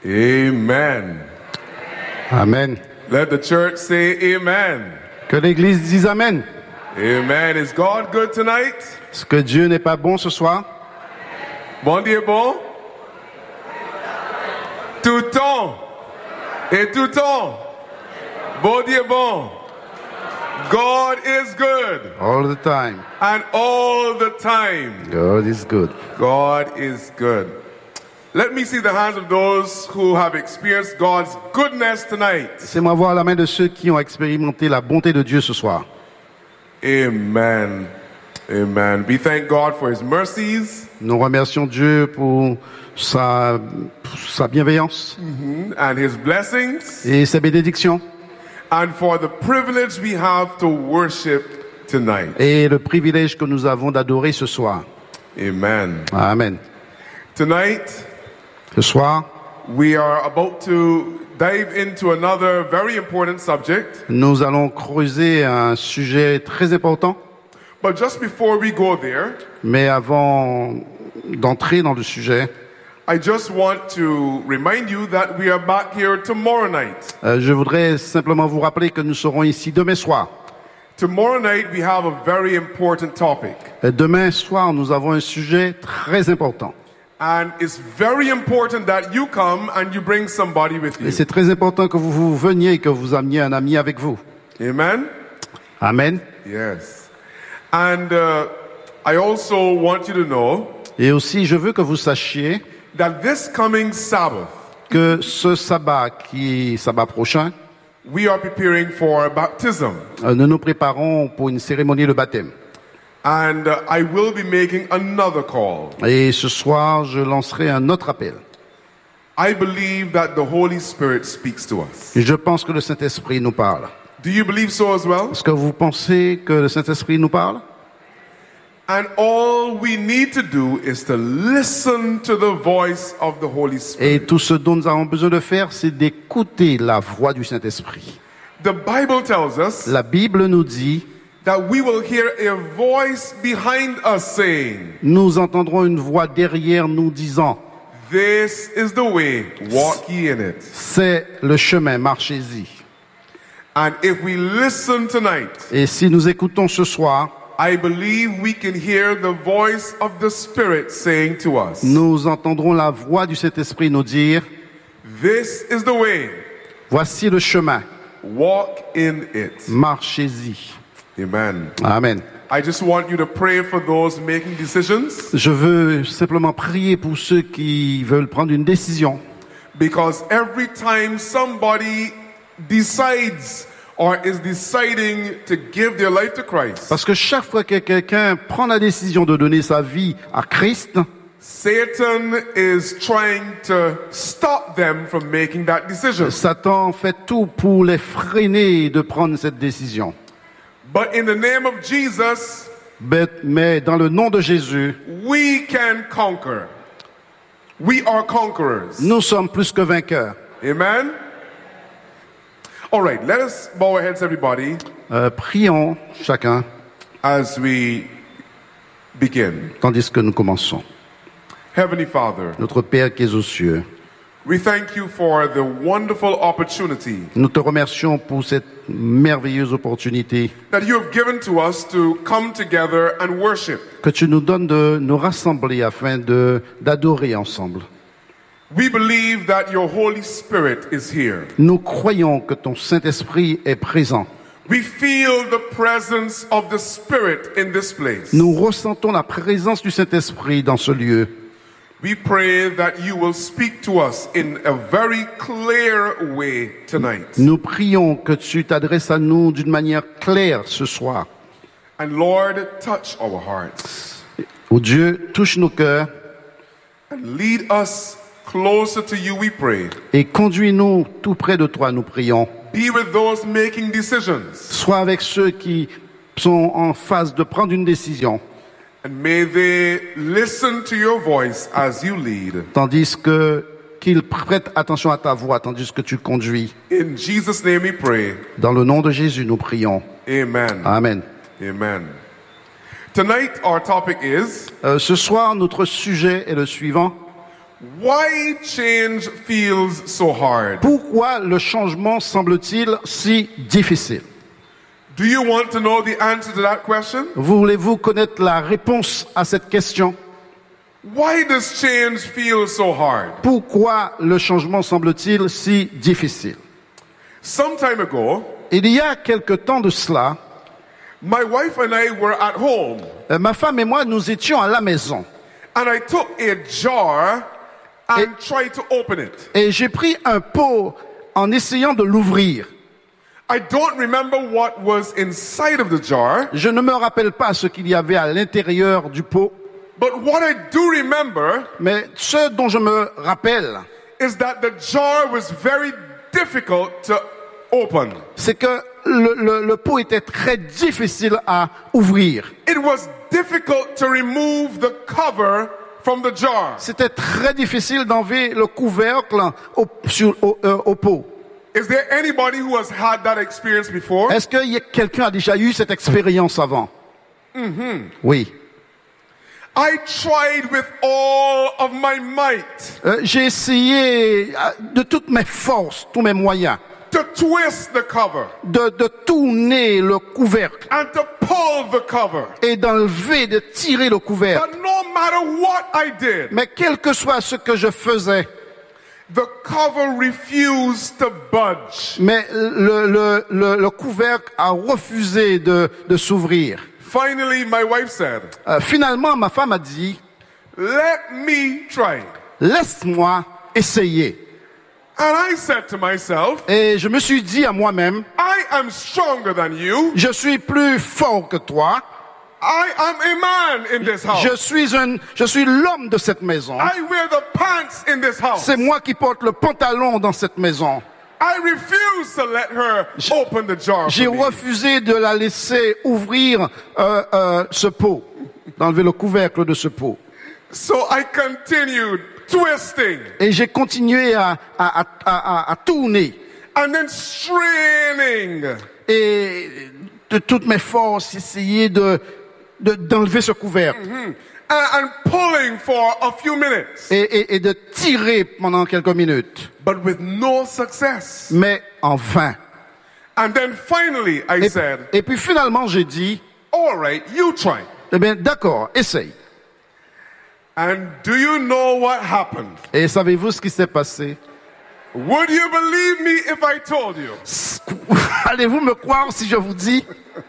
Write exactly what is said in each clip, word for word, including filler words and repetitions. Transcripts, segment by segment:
Amen. Amen. Let the church say amen. Que l'Église dise Amen. Amen. Is God good tonight? Est-ce que Dieu n'est pas bon ce soir? Bon Dieu est bon? Tout temps. Et tout temps. Bon Dieu est bon. God is good. All the time. And all the time. God is good. God is good. Let me see the hands of those who have experienced God's goodness tonight. Laissez-moi voir la main de ceux qui ont expérimenté la bonté de Dieu ce soir. Amen. Amen. We thank God for His mercies. Nous remercions Dieu pour sa, pour sa bienveillance mm-hmm. and His blessings. Et ses bénédictions. And for the privilege we have to worship tonight. Et le privilège que nous avons d'adorer ce soir. Amen. Amen. Tonight, ce soir, we are about to dive into another very important subject. Nous allons creuser un sujet très important. But just before we go there, mais avant d'entrer dans le sujet, I just want to remind you that we are back here tomorrow night. Euh, je voudrais simplement vous rappeler que nous serons ici demain soir. Tomorrow night we have a very important topic. Et demain soir, nous avons un sujet très important. And it's very important that you come and you bring somebody with you. Et c'est très important que vous, vous veniez et que vous ameniez un ami avec vous. Amen. Amen. Yes. And uh, I also want you to know. Et aussi, je veux que vous sachiez that this coming Sabbath, que ce sabbat qui est sabbat prochain, we are preparing for baptism. Euh, nous nous préparons pour une cérémonie de baptême. And uh, I will be making another call. Et ce soir, je lancerai un autre appel. I believe that the Holy Spirit speaks to us. Et je pense que le Saint-Esprit nous parle. Do you believe so as well? Est-ce que vous pensez que le Saint-Esprit nous parle? And all we need to do is to listen to the voice of the Holy Spirit. Et tout ce dont nous avons besoin de faire, c'est d'écouter la voix du Saint-Esprit. The Bible tells us La Bible nous dit that we will hear a voice behind us saying, nous entendrons une voix derrière nous disant, this is the way, walk ye in it. C'est le chemin, marchez-y. And if we listen tonight, et si nous écoutons ce soir, I believe we can hear the voice of the Spirit saying to us, nous entendrons la voix du Saint-Esprit nous dire, this is the way, voici le chemin, walk in it. Marchez-y. Amen. Amen. I just want you to pray for those making decisions. Je veux simplement prier pour ceux qui veulent prendre une décision. Because every time somebody decides or is deciding to give their life to Christ, parce que chaque fois que quelqu'un prend la décision de donner sa vie à Christ, Satan is trying to stop them from making that decision. Satan fait tout pour les freiner de prendre cette décision. But in the name of Jesus, mais dans le nom de Jésus, we can conquer. We are conquerors. Nous sommes plus que vainqueurs. Amen. All right, let us bow our heads, everybody. Euh, prions chacun as we begin. Tandis que nous commençons. Heavenly Father, notre Père qui es aux cieux, we thank you for the wonderful opportunity nous te remercions pour cette merveilleuse opportunité that you have given to us to come together and worship. Que tu nous donnes de nous rassembler afin de d'adorer ensemble. We believe that your Holy Spirit is here. Nous croyons que ton Saint-Esprit est présent. We feel the presence of the Spirit in this place. Nous ressentons la présence du Saint-Esprit dans ce lieu. We pray that you will speak to us in a very clear way tonight. Nous prions que tu t'adresses à nous d'une manière claire ce soir. And Lord, touch our hearts. Oh Dieu, touche nos cœurs. And lead us closer to you, we pray. Et conduis-nous tout près de toi, nous prions. Be with those making decisions. Sois avec ceux qui sont en phase de prendre une décision. And may they listen to your voice as you lead. Tandis que qu'ils prêtent attention à ta voix, tandis que tu conduis. In Jesus' name we pray. Dans le nom de Jésus, nous prions. Amen. Amen. Amen. Tonight our topic is. Euh, ce soir, notre sujet est le suivant. Why change feels so hard? Pourquoi le changement semble-t-il si difficile? Do you want to know the answer to that question? Voulez-vous connaître la réponse à cette question? Why does change feel so hard? Pourquoi le changement semble-t-il si difficile? Some time ago, Il y a quelque temps de cela, my wife and I were at home, euh, ma femme et moi, nous étions à la maison. and I took a jar and Et- tried to open it. Et j'ai pris un pot en essayant de l'ouvrir. I don't remember what was inside of the jar, Je ne me rappelle pas ce qu'il y avait à l'intérieur du pot, but what I do remember mais ce dont je me rappelle, is that the jar was very difficult to open. c'est que le, le- le pot était très difficile à ouvrir. It was difficult to remove the cover from the jar. C'était très difficile d'enlever le couvercle au, sur, au, euh, au pot. Is there anybody who has had that experience before? Est-ce que y a- quelqu'un a déjà eu cette expérience avant? Oui. I tried with all of my might Euh, j'ai essayé euh, de toutes mes forces, tous mes moyens, to twist the cover de, de tourner le couvercle and to pull the cover. et d'enlever, de tirer le couvercle. But no matter what I did, Mais quel que soit ce que je faisais, the cover refused to budge. mais le, le, le, le couvercle a refusé de, de s'ouvrir. Finally, my wife said, Euh, finalement, ma femme a dit, let me try. laisse-moi essayer. And I said to myself, Et je me suis dit à moi-même, I am stronger than you. je suis plus fort que toi. I am a man in this house. Je suis un, je suis l'homme de cette maison. I wear the pants in this house. C'est moi qui porte le pantalon dans cette maison. I refuse to let her open the jar J'ai for me. refusé de la laisser ouvrir euh, euh, ce pot, d'enlever le couvercle de ce pot. So I continued twisting Et j'ai continué à, à, à, à, à tourner. and then straining. Et de toutes mes forces, essayer de, de, d'enlever ce couvercle. And, and pulling for a few minutes, Et, et, et de tirer pendant quelques minutes. but with no success. Mais en vain. And then finally I Et, said, et puis finalement, j'ai dit, all right, you try. eh bien, d'accord, essaye. And do you know what happened? Et savez-vous ce qui s'est passé? Would you believe me if I told you? Allez-vous me croire si je vous dis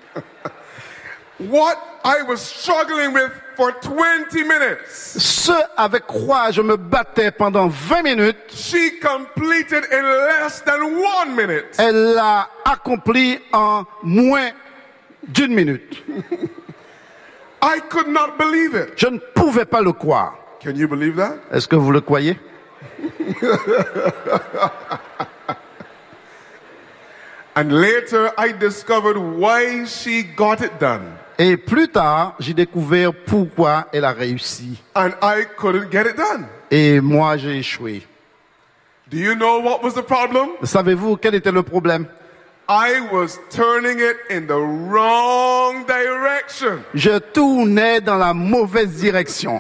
What I was struggling with for twenty minutes, ce avec quoi je me battais pendant vingt minutes, she completed in less than one minute. elle l'a accompli en moins d'une minute. I could not believe it. Je ne pouvais pas le croire. Can you believe that? Est-ce que vous le croyez? And later I discovered why she got it done. Et plus tard, j'ai découvert pourquoi elle a réussi. And I couldn't get it done. Et moi, j'ai échoué. Do you know what was the problem? Savez-vous quel était le problème? I was turning it in the wrong direction. Je tournais dans la mauvaise direction.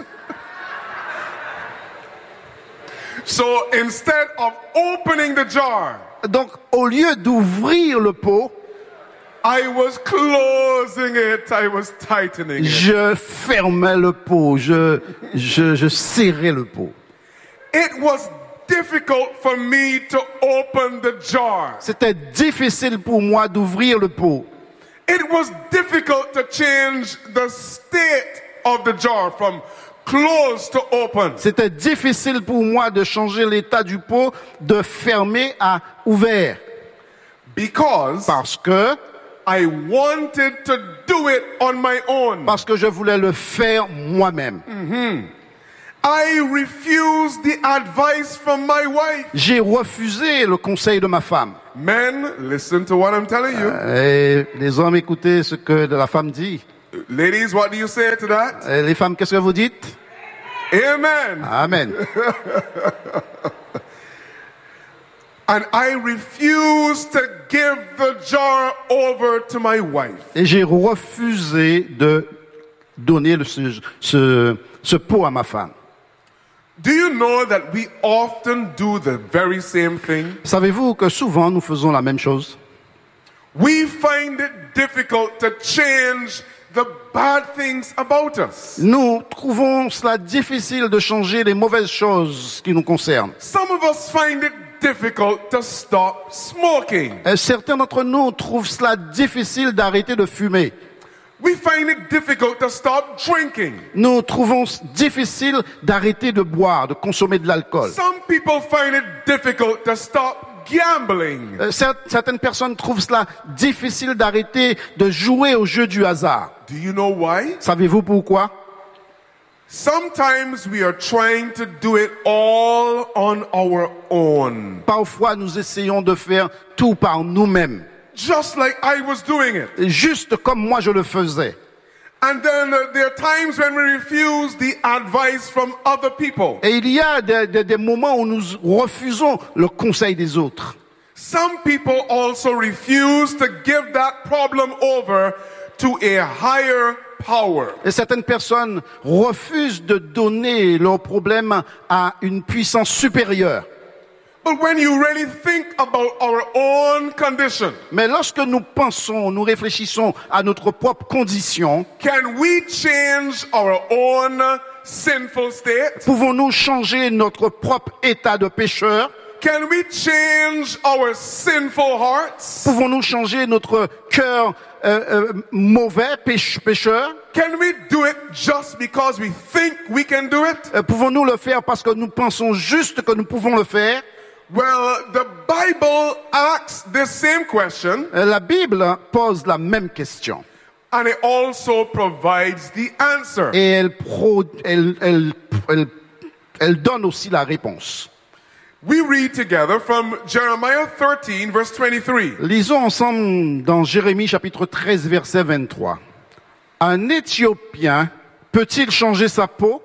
So instead of opening the jar, Donc, au lieu d'ouvrir le pot, I was closing it. I was tightening it. je fermais le pot, je, je, je serrais le pot. It was difficult for me to open the jar. C'était difficile pour moi d'ouvrir le pot. It was difficult to change the state of the jar from closed to open. C'était difficile pour moi de changer l'état du pot de fermé à ouvert. Because Parce que, I wanted to do it on my own. parce que je voulais le faire moi-même. I refused the advice from my wife. J'ai refusé le conseil de ma femme. Men, listen to what I'm telling you. Et les hommes, écoutez ce que la femme dit. Ladies, what do you say to that? Et les femmes, qu'est-ce que vous dites? Amen. Amen. And I refused to give the jar over to my wife. Et j'ai refusé de donner le- ce, ce, ce pot à ma femme. Do you know that we often do the very same thing? Savez-vous que souvent nous faisons la même chose? We find it difficult to change the bad things about us. Nous trouvons cela difficile de changer les mauvaises choses qui nous concernent. Some of us find it difficult to stop smoking. Et certains d'entre nous trouvent cela difficile d'arrêter de fumer. We find it difficult to stop drinking. Nous trouvons difficile d'arrêter de boire, de consommer de l'alcool. Some people find it difficult to stop gambling. Euh, cer- Certaines personnes trouvent cela difficile d'arrêter de jouer au jeu du hasard. Do you know why? Savez-vous pourquoi? Sometimes we are trying to do it all on our own. Parfois, nous essayons de faire tout par nous-mêmes, Just like I was doing it. juste comme moi je le faisais. And then uh, there are times when we refuse the advice from other people. Et il y a des, des- des moments où nous refusons le conseil des autres. Some people also refuse to give that problem over to a higher power. Et certaines personnes refusent de donner leurs problèmes à une puissance supérieure. But when you really think about our own condition, Mais lorsque nous pensons, nous réfléchissons à notre propre condition, can we change our own sinful state? pouvons-nous changer notre propre état de pécheur? Can we change our sinful hearts? Pouvons-nous changer notre cœur euh, euh, mauvais, péch- pécheur? Can we do it just because we think we can do it? Euh, Pouvons-nous le faire parce que nous pensons juste que nous pouvons le faire? Well, the Bible asks this same question, Euh, La Bible pose la même question. and it also provides the answer. Et elle, pro- elle, elle, elle, elle donne aussi la réponse. We read together from Jeremiah thirteen, verse twenty-three. Lisons ensemble dans Jérémie chapitre treize, verset vingt-trois. Un Éthiopien peut-il changer sa peau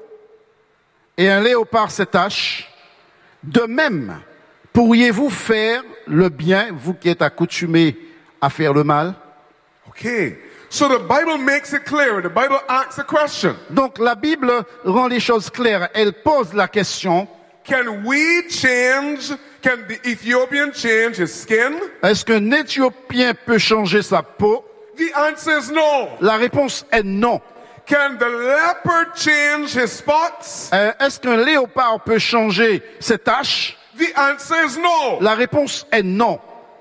et un léopard ses taches? De même, pourriez-vous faire le bien, vous qui êtes accoutumés à faire le mal? Okay, so the Bible makes it clear. The Bible asks a question. Donc la Bible rend les choses claires. Elle pose la question, Can we change, can the Ethiopian change his skin? est-ce qu'un Éthiopien peut changer sa peau? The answer is no. La réponse est non. Can the leopard change his spots? Euh, est-ce qu'un léopard peut changer ses taches? The answer is no. La réponse est non.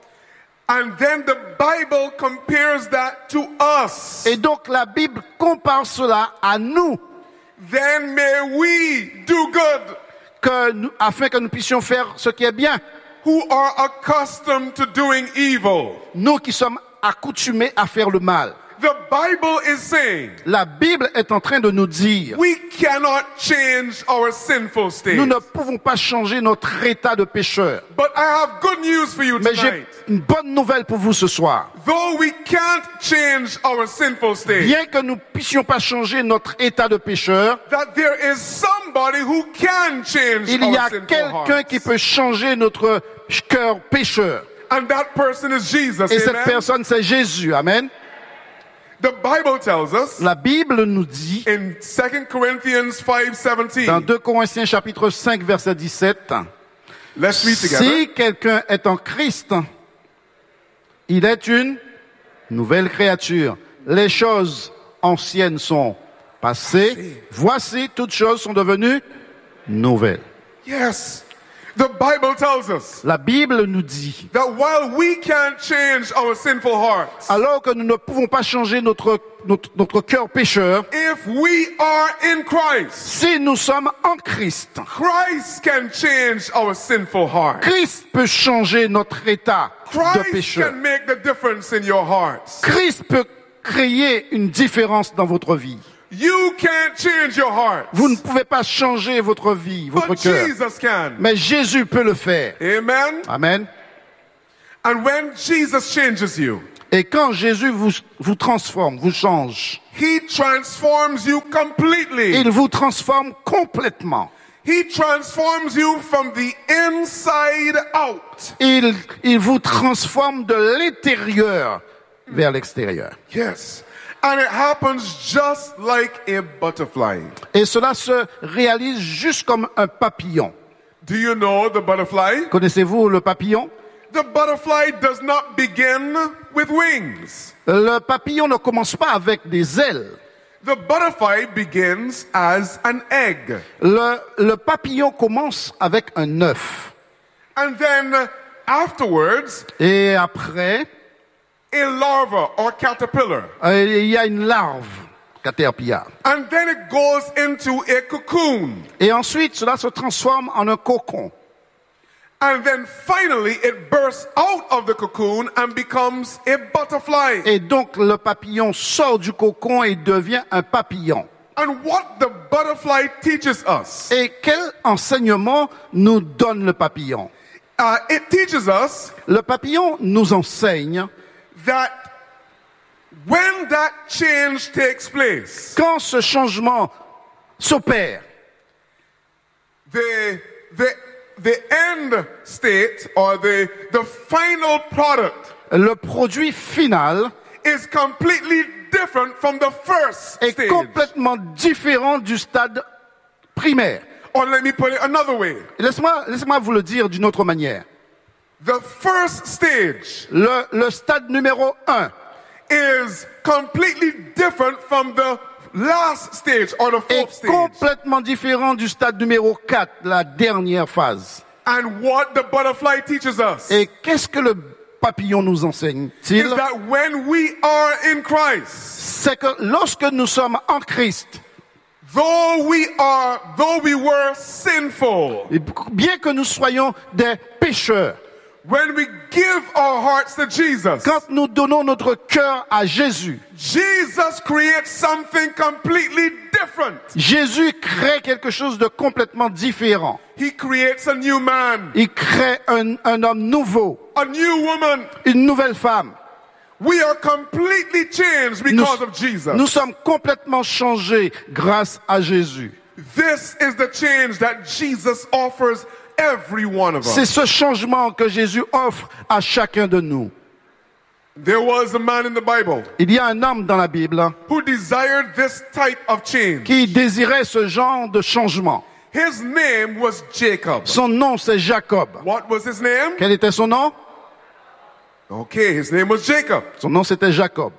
And then the Bible compares that to us. Et donc la Bible compare cela à nous, Then may we do good, que nous- afin que nous puissions faire ce qui est bien. who are accustomed to doing evil. Nous qui sommes accoutumés à faire le mal. The Bible is saying La Bible est en train de nous dire, we cannot change our sinful state. nous ne pouvons pas changer notre état de pécheur. But I have good news for you Mais j'ai tonight. une bonne nouvelle pour vous ce soir. Though we can't change our sinful state, Bien que nous puissions pas changer notre état de pécheur, that there is somebody who can change il y our a sinful quelqu'un hearts. qui peut changer notre cœur pécheur. And that person is Jesus. Et cette Amen. personne, c'est Jésus. Amen. The Bible tells us La Bible nous dit, in Second Corinthians five seventeen. dans deux Corinthiens chapitre cinq, verset dix-sept, Let's read together. si quelqu'un est en Christ, il est une nouvelle créature. Les choses anciennes sont passées. Voici, toutes choses sont devenues nouvelles. Yes. The Bible tells us La Bible nous dit, that while we can't change our sinful hearts, alors que nous ne pouvons pas changer notre, notre, notre cœur pécheur, if we are in Christ, si nous sommes en Christ, Christ can change our sinful heart. Christ peut changer notre état de Christ pécheur. can make the difference in your hearts. Christ peut créer une différence dans votre vie. You can't change your heart, Vous ne pouvez pas changer votre vie, votre but cœur. Jesus can. Mais Jésus peut le faire. Amen. Amen. And when Jesus changes you, Et quand Jésus vous, vous transforme, vous change, He transforms you completely. il vous transforme complètement. He transforms you from the inside out. Il, il vous transforme de l'intérieur vers l'extérieur. Yes. And it happens just like a butterfly. Et cela se réalise juste comme un papillon. Do you know the butterfly? Connaissez-vous le papillon? The butterfly does not begin with wings. Le papillon ne commence pas avec des ailes. The butterfly begins as an egg. Le, le papillon commence avec un œuf. And then afterwards, Et après, a larva or caterpillar. euh, il y a une larve, caterpillar. And then it goes into a cocoon. Et ensuite, cela se transforme en un cocon. And then finally it bursts out of the cocoon and becomes a butterfly. Et donc, le papillon sort du cocon et devient un papillon. And what the butterfly teaches us, Et quel enseignement nous donne le papillon? uh, it teaches us Le papillon nous enseigne that when that change takes place, quand ce changement s'opère, the, the, the end state or the, the final product le produit final is completely different from the first est stage. complètement différent du stade primaire. Or let me put it another way. Laissez-moi, laissez-moi vous le dire d'une autre manière. The first stage Le, le stade numéro un is completely different from the last stage or the fourth est stage. complètement différent du stade numéro quatre, la dernière phase. And what the butterfly teaches us Et qu'est-ce que le papillon nous enseigne-t-il? is that when we are in Christ, C'est que lorsque nous sommes en Christ, though we are, though we were sinful, et bien que nous soyons des pécheurs, when we give our hearts to Jesus, quand nous donnons notre cœur à Jésus, Jesus creates something completely different. Jésus crée quelque chose de complètement différent. He creates a new man, Il crée un, un homme nouveau, a new woman. une nouvelle femme. We are completely changed Nous, because of Jesus. nous sommes complètement changés grâce à Jésus. This is the change that Jesus offers every one of C'est us. ce changement que Jésus offre à chacun de nous. There was a man in the Bible Il y a un homme dans la Bible who desired this type of change. qui désirait ce genre de changement. His name was Jacob. Son nom, c'est Jacob. What was his name? Quel était son nom? Okay, his name was Jacob. Son nom, c'était Jacob.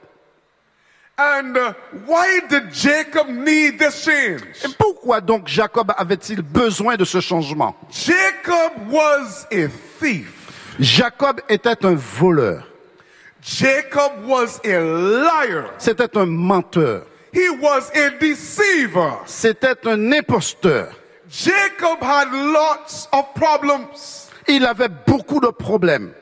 And uh, why did Jacob need this change? Et pourquoi donc Jacob avait-il besoin de ce changement? Jacob was a thief. Jacob était un voleur. Jacob was a liar. C'était un menteur. He was a deceiver. C'était un imposteur. Jacob had lots of problems. Il avait beaucoup de problèmes.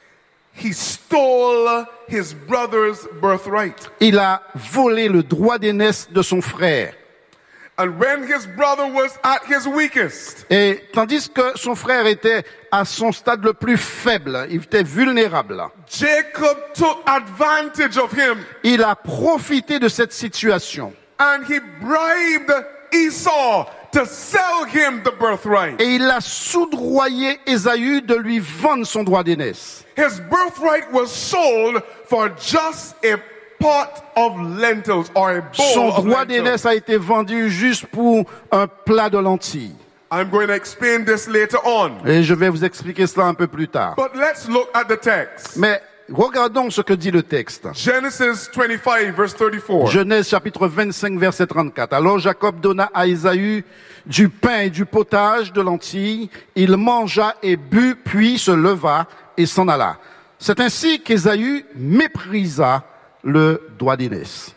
He stole his brother's birthright. Il a volé le droit d'aînesse de son frère. And when his brother was at his weakest, Et tandis que son frère était à son stade le plus faible, il était vulnérable, Jacob took advantage of him il a profité de cette situation. and he bribed Esau to sell him the birthright. Et il a soudoyé Ésaü de lui vendre son droit d'aînesse. His birthright was sold for just a pot of lentils or a bowl Son of droit lentils. d'aînesse a été vendu juste pour un plat de lentilles. I'm going to explain this later on. Et je vais vous expliquer cela un peu plus tard. But let's look at the text. Mais regardons ce que dit le texte. Genesis twenty-five, verse thirty-four. Genèse chapitre vingt-cinq, verset trente-quatre. Alors Jacob donna à Ésaü du pain et du potage de lentilles. Il mangea et but, puis se leva et s'en alla. C'est ainsi qu'Ésaü méprisa le droit d'aînesse.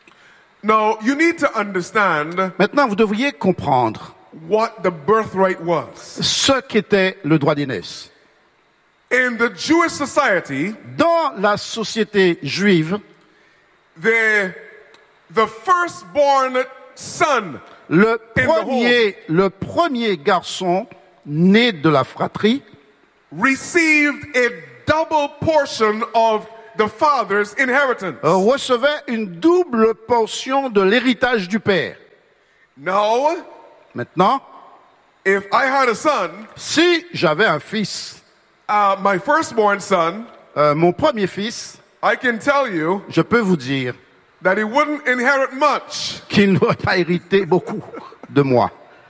Now, you need to understand Maintenant, vous devriez comprendre what the birthright was. ce qu'était le droit d'aînesse. In the Jewish society, Dans la société juive, the, the firstborn son le In the premier, le premier garçon né de la fratrie received a double portion of the father's inheritance. recevait une double portion de l'héritage du père. Now, Maintenant, if I had a son, si j'avais un fils, uh, my firstborn son, euh, mon premier fils, I can tell you je peux vous dire that he wouldn't inherit much. qu'il n'aurait pas hérité beaucoup de moi.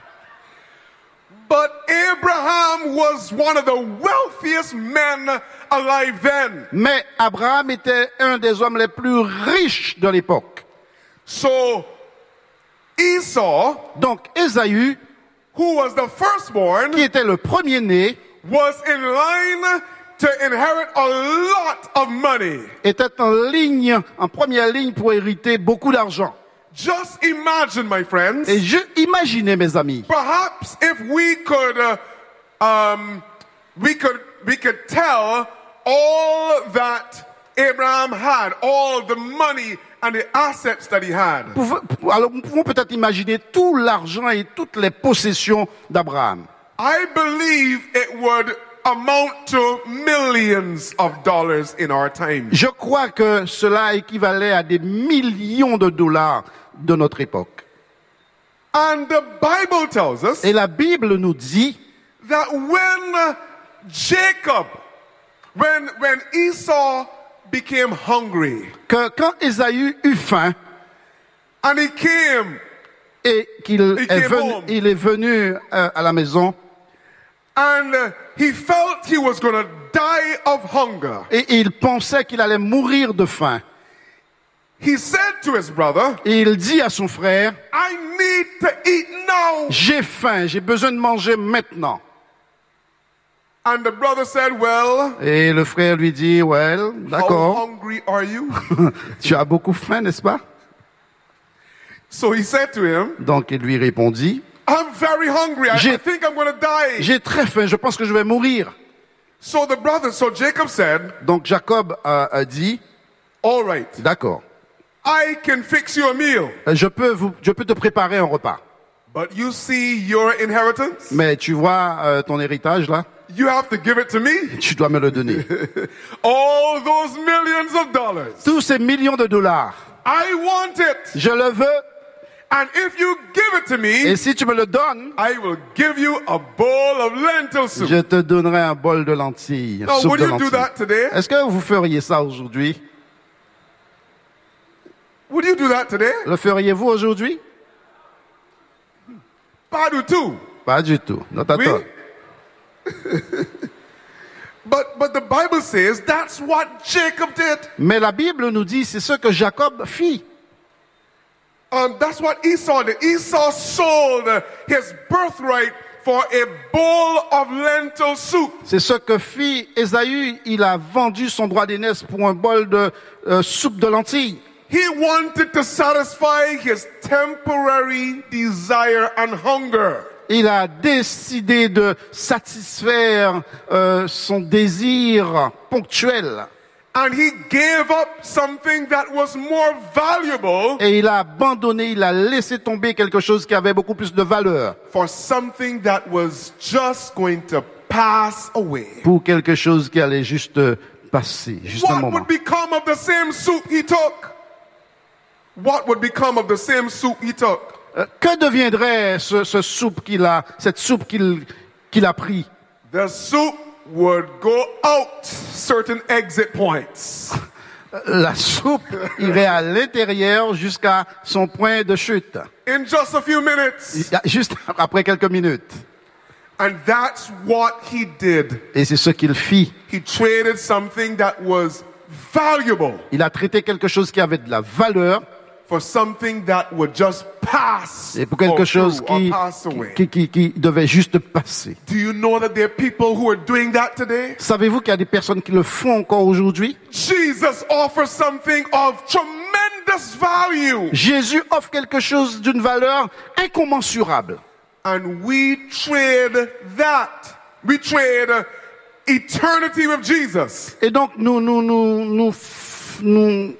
But Abraham was one of the wealthiest men alive then. Mais Abraham était un des hommes les plus riches de l'époque. So Esau, Donc Ésaü, who was the firstborn, qui était le premier-né, was in line to inherit a lot of money. était en ligne, en première ligne pour hériter beaucoup d'argent. Just imagine, my friends, Et je imaginais, mes amis, perhaps if we could, uh, um, we could, we could tell all that Abraham had, all the money and the assets that he had. Pouve- alors nous pouvons peut-être imaginer tout l'argent et toutes les possessions d'Abraham. I believe it would amount to millions of dollars in our time. Je crois que cela équivalait à des millions de dollars de notre époque. And the Bible tells us Et la Bible nous dit that when Jacob, when, when Esau became hungry que quand Ésaü eut faim and he came et qu'il He est came venu, home. il est venu euh, à la maison and uh, he felt he was going to die of hunger, et il pensait qu'il allait mourir de faim, he said to his brother, et il dit à son frère, I need to eat now. j'ai faim, j'ai besoin de manger maintenant. And the brother said, well, Et le frère lui dit, well, how d'accord, hungry are you? tu as beaucoup faim, n'est-ce pas? So he said to him, Donc il lui répondit, I'm very hungry. I, I J'ai- think I'm going to die. j'ai très faim, je pense que je vais mourir. So the brother, so Jacob said, Donc Jacob a, a dit, all right, d'accord, I can fix you a meal. je peux, vous, je peux te préparer un repas. But you see your inheritance? Mais tu vois euh, ton héritage là, You have to give it to me. tu dois me le donner. All those millions of dollars. Tous ces millions de dollars, I want it. je le veux, And if you give it to me, et si tu me le donnes, I will give you a bowl of lentil soup. je te donnerai un bol de lentilles, Now, soupe would de you do lentilles. that today? Est-ce que vous feriez ça aujourd'hui? Would you do that today? Le feriez-vous aujourd'hui? Pas du tout. Pas du tout. Not at Oui. all. But but the Bible says that's what Jacob did. Mais la Bible nous dit, c'est ce que Jacob fit. Um, that's what Esau did. Esau sold uh, his birthright for a bowl of lentil soup. C'est ce que fit Ésaü. Il a vendu son droit d'aînesse pour un bol de euh, soupe de lentilles. He wanted to satisfy his temporary desire and hunger. Il a décidé de satisfaire euh, son désir ponctuel. And he gave up something that was more valuable Et il a abandonné, il a laissé tomber quelque chose qui avait beaucoup plus de valeur for something that was just going to pass away. pour quelque chose qui allait juste passer, juste un What moment. would become of the same soup he took? What would become of the same soup he took? Euh, Que deviendrait ce, ce soupe qu'il a, cette soupe qu'il qu'il a pris? The soup would go out certain exit points. La soupe irait à l'intérieur jusqu'à son point de chute, In just a few minutes. juste après quelques minutes. And that's what he did. Et c'est ce qu'il fit. He traded something that was valuable Il a traité quelque chose qui avait de la valeur for something that would just pass et pour quelque or chose through or qui, pass away. qui, qui, qui devait juste passer. Do you know that there are people who are doing that today? Savez-vous qu'il y a des personnes qui le font encore aujourd'hui? Jesus offers something of tremendous value, Jésus offre quelque chose d'une valeur incommensurable. and we trade that. We trade uh, eternity with Jesus Et donc, nous, nous, nous, nous, f- nous,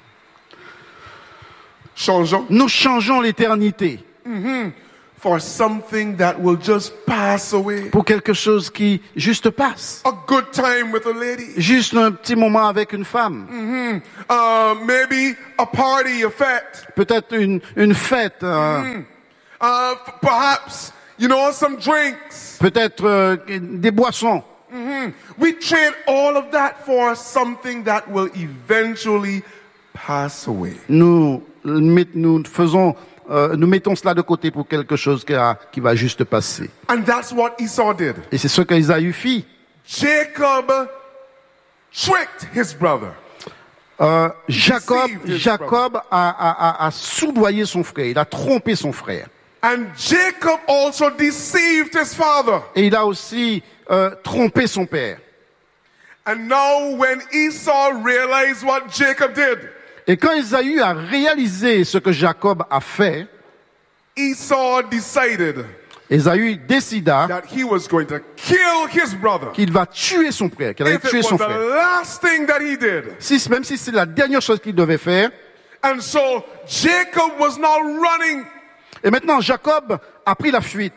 Changeons. nous changeons l'éternité for something that will just pass away. pour quelque chose qui juste passe. A good time with a lady. Juste un petit moment avec une femme. Uh, maybe a party, a fete. Peut-être une, une fête. euh, Uh, f- perhaps, you know, some drinks. peut-être euh, des boissons. We trade all of that for something that will eventually pass away. Nous, met- nous faisons, euh, nous mettons cela de côté pour quelque chose qui, a- qui va juste passer. And that's what Esau did. Et c'est ce qu'Ésaü fit. Jacob tricked his brother. Euh, Jacob, Deceived his Jacob a, a- a- a soudoyé son frère, il a trompé son frère. And Jacob also deceived his father. Et il a aussi euh, trompé son père. And now when Esau realized what Jacob did, Et quand Ésaü a réalisé ce que Jacob a fait, Esau decided Ésaü décida that he was going to kill his brother. qu'il va tuer son frère, qu'il allait If it tuer was son the frère. last thing that he did. Si, même si c'est la dernière chose qu'il devait faire. And so Jacob was now running. Et maintenant, Jacob a pris la fuite.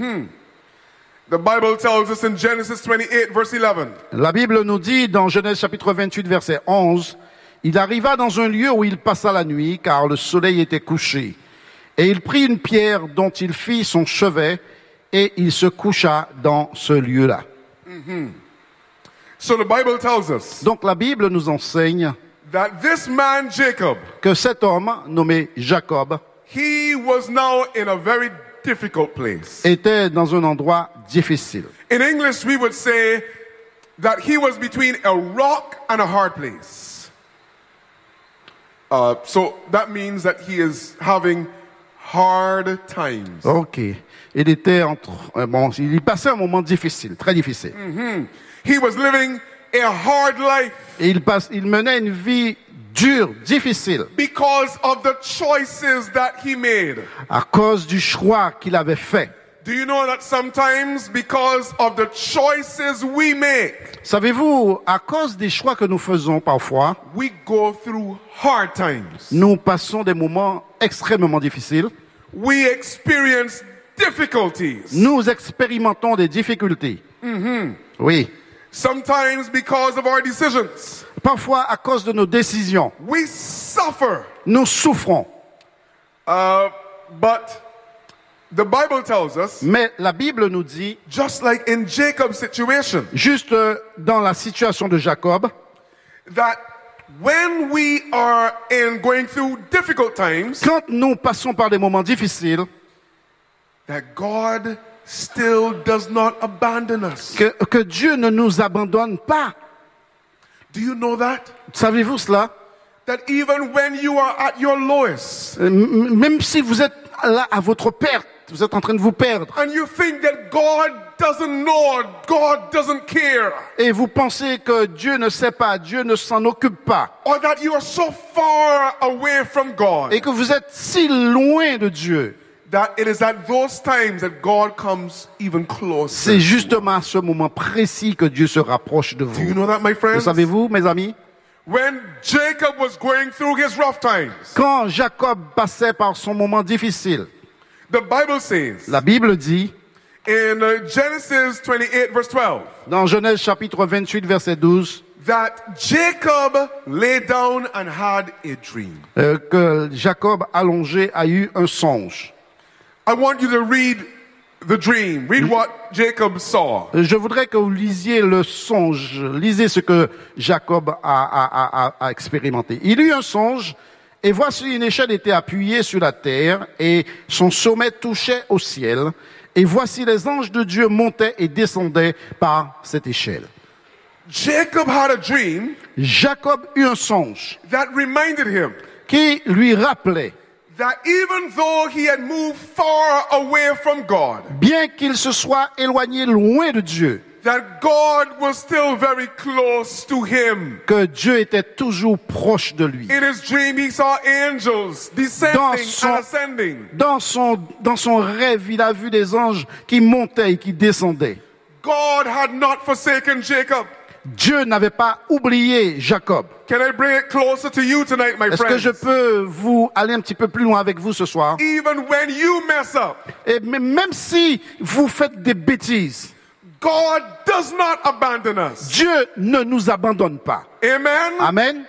The Bible tells us in Genesis twenty-eight, verse eleven. La Bible nous dit dans Genèse chapitre vingt-huit, verset onze, « Il arriva dans un lieu où il passa la nuit, car le soleil était couché. Et il prit une pierre dont il fit son chevet, et il se coucha dans ce lieu-là. » So the Bible tells us Donc la Bible nous enseigne that this man Jacob, que cet homme, nommé Jacob, he was now in a very difficult place. était dans un endroit difficile. In English, we would say that he was between a rock and a hard place. Uh, so that means that he is having hard times. Ok. Il était entre, euh, bon, il y passait un moment difficile, très difficile. He was living a hard life Et il passe, il menait une vie dure, difficile, because of the choices that he made. à cause du choix qu'il avait fait. Do you know that sometimes because of the choices we make, Savez-vous, à cause des choix que nous faisons parfois, we go through hard times. nous passons des moments extrêmement difficiles. We experience difficulties. Nous expérimentons des difficultés. Oui. Sometimes because of our decisions. Parfois, à cause de nos décisions, We suffer. nous souffrons. Uh, but the Bible tells us, Mais la Bible nous dit, just like in Jacob's situation, juste euh, dans la situation de Jacob, that when we are in going through difficult times, quand nous passons par des moments difficiles, that God still does not abandon us. que, que Dieu ne nous abandonne pas. Do you know that? Savez-vous cela? That even when you are at your lowest, Euh, m- Même si vous êtes là à votre perte, vous êtes en train de vous perdre, and you think that God doesn't know, God doesn't care, et vous pensez que Dieu ne sait pas, Dieu ne s'en occupe pas, or that you are so far away from God, et que vous êtes si loin de Dieu, that it is at those times that God comes even closer. c'est justement à ce moment précis que Dieu se rapproche de Do you vous. know that, my Le friends? savez-vous, mes amis? When Jacob was going through his rough times, Quand Jacob passait par son moment difficile, the Bible says la Bible dit, in uh, Genesis twenty-eight, verse twelve, dans Genèse chapitre vingt-huit, verset douze, that Jacob lay down and had a dream. euh, que Jacob allongé a eu un songe. I want you to read the dream. Read what Jacob saw. Je voudrais que vous lisiez le songe, lisez ce que Jacob a, a- a- a expérimenté. Il eut un songe, et voici une échelle était appuyée sur la terre, et son sommet touchait au ciel, et voici les anges de Dieu montaient et descendaient par cette échelle. Jacob had a dream Jacob eut un songe that reminded him qui lui rappelait, that even though he had moved far away from God, bien qu'il se soit éloigné loin de Dieu, that God was still very close to him. que Dieu était toujours proche de lui. In his dream, he saw angels descending Dans son- and ascending. Dans son, dans son rêve, il a vu des anges qui montaient et qui descendaient. God had not forsaken Jacob. Dieu n'avait pas oublié Jacob. Can I bring it closer to you tonight, my Est-ce que je friends? peux vous aller un petit peu plus loin avec vous ce soir? Even when you mess up, Et mais même si vous faites des bêtises, God does not abandon us. Dieu ne nous abandonne pas. Amen? Amen.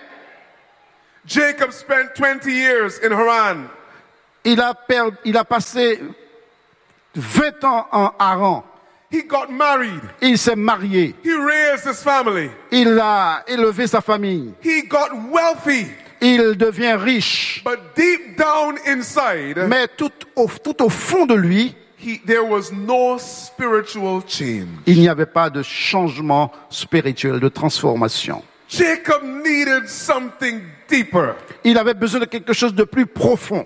Jacob spent twenty years in Haran. Il a, per- il a passé vingt ans en Haran. He got married. Il s'est marié. He raised his family. Il a élevé sa famille. He got wealthy. il devient riche. But deep down inside, Mais tout au, tout au fond de lui, he, there was no spiritual change. il n'y avait pas de changement spirituel, de transformation. Jacob needed something deeper. Il avait besoin de quelque chose de plus profond.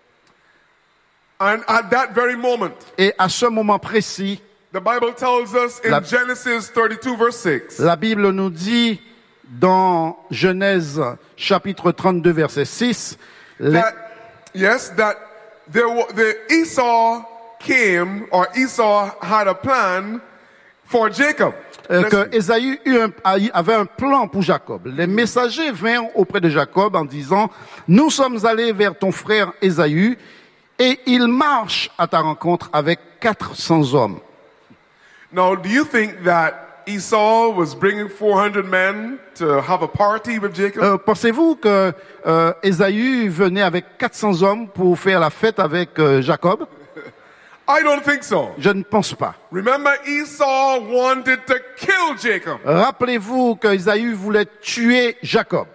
And at that very moment, Et à ce moment précis, the Bible tells us in La- Genesis thirty-two verse six, la Bible nous dit dans Genèse chapitre trente-deux verset six, les- that, yes, that there wa- the Esau came, or Esau had a plan for Jacob. euh, Let's- que Ésaü eut un- a- avait un plan pour Jacob. Les messagers vinrent auprès de Jacob en disant, nous sommes allés vers ton frère Ésaü et il marche à ta rencontre avec quatre cents hommes. Now, do you think that Esau was bringing four hundred men to have a party with Jacob? Euh, pensez-vous que euh, Ésaü venait avec quatre cents hommes pour faire la fête avec euh, Jacob? I don't think so. Je ne pense pas. Remember, Esau wanted to kill Jacob. Rappelez-vous que Ésaü voulait tuer Jacob.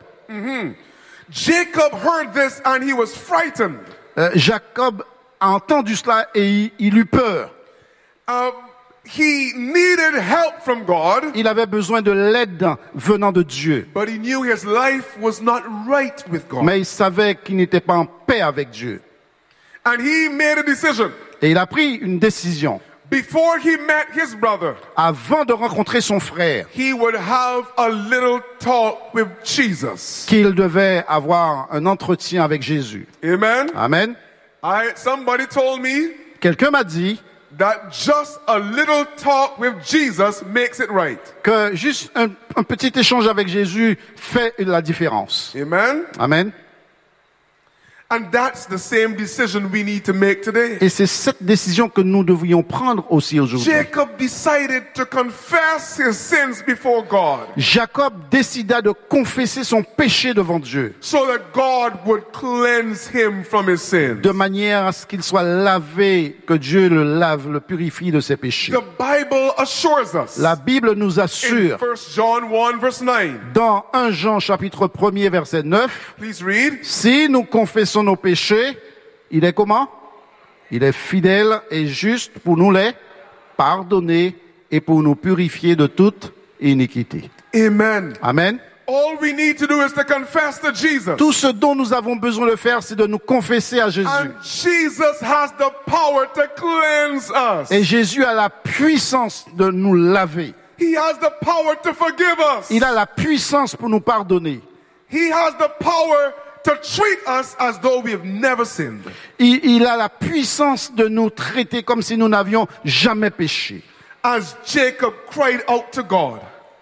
Jacob heard this and he was frightened. Euh, Jacob a entendu cela et il, il eut peur. Um, he needed help from God, Il avait besoin de l'aide venant de Dieu. but he knew his life was not right with God. Mais il savait qu'il n'était pas en paix avec Dieu. And he made a decision. Et il a pris une décision. Before he met his brother, Avant de rencontrer son frère, he would have a little talk with Jesus. qu'il devait avoir un entretien avec Jésus. Amen. Amen. I, somebody told me Quelqu'un m'a dit that just a little talk with Jesus makes it right. que juste un, un petit échange avec Jésus fait la différence. Amen. Amen. And that's the same decision we need to make today. Et c'est cette décision que nous devrions prendre aussi aujourd'hui. Jacob decided to confess his sins before God Jacob décida de confesser son péché devant Dieu, so that God would cleanse him from his sins. de manière à ce qu'il soit lavé, que Dieu le lave, le purifie de ses péchés. The Bible assures us La Bible nous in assure, First John one verse nine. dans premier Jean chapitre premier verset neuf, Please read. si nous confessons nos péchés, il est comment? Il est fidèle et juste pour nous les pardonner et pour nous purifier de toute iniquité. Amen. Amen. All we need to do is to confess to Jesus. Tout ce dont nous avons besoin de faire, c'est de nous confesser à Jésus. And Jesus has the power to cleanse us. Et Jésus a la puissance de nous laver. He has the power to forgive us. Il a la puissance pour nous pardonner. He has the power to treat us as though we have never sinned. Il, il a la puissance de nous traiter comme si nous n'avions jamais péché. As Jacob cried out to God,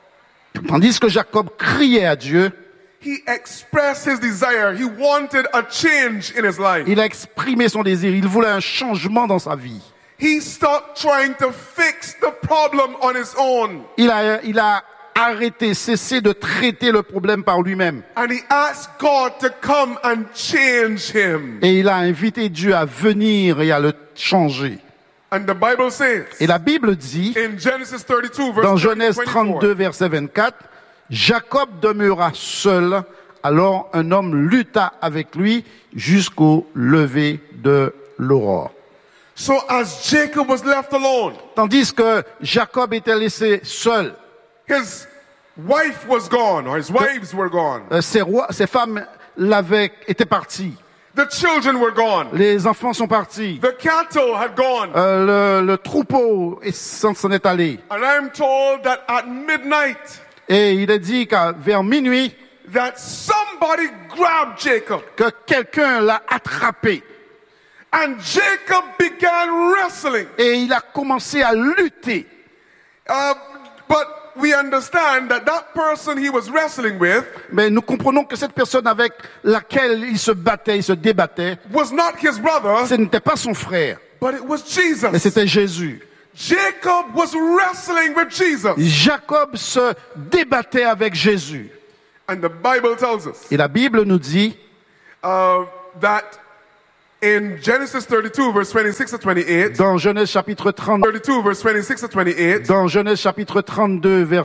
Tandis que Jacob criait à Dieu, he expressed his desire. He wanted a change in his life. il a exprimé son désir. Il voulait un changement dans sa vie. He stopped trying to fix the problem on his own. Il a, il a arrêté, cessé de traiter le problème par lui-même. And he asked God to come and change him. Et il a invité Dieu à venir et à le changer. And the Bible says Et la Bible dit, in Genesis thirty-two, dans verse Genèse twenty-four, trente-deux, verset vingt-quatre, Jacob demeura seul, alors un homme lutta avec lui jusqu'au lever de l'aurore. so as Jacob was left alone, Tandis que Jacob était laissé seul, his wife was gone, or his wives were gone. euh, ses, rois, ses femmes l'avaient, étaient parties, The children were gone. les enfants sont partis, The cattle had gone. euh, le, le troupeau est- s'en s'en est allé. And I'm told that at midnight, Et il est dit qu'à vers minuit, that somebody grabbed Jacob. que quelqu'un l'a attrapé. And Jacob began wrestling. Et il a commencé à lutter. Uh, but we understand that that person he was wrestling with Mais nous comprenons que cette personne avec laquelle il se battait, il se débattait, was not his brother, ce n'était pas son frère, but it was mais Jesus. c'était Jésus. Jacob was wrestling with Jesus. Jacob se débattait avec Jésus. And the Bible tells us Et la Bible nous dit, uh, that in Genesis thirty-two, verse twenty-six to twenty-eight, dans Genèse chapitre trente, thirty-two, verse twenty-six to twenty-eight, dans Genèse chapitre trente-deux, verset